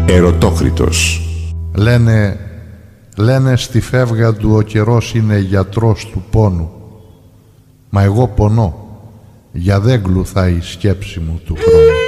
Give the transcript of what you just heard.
Ερωτόκριτος. Λένε στη φεύγα του ο καιρός είναι γιατρός του πόνου. Μα εγώ πονώ, για δεν γλουθάει η σκέψη μου του χρόνου.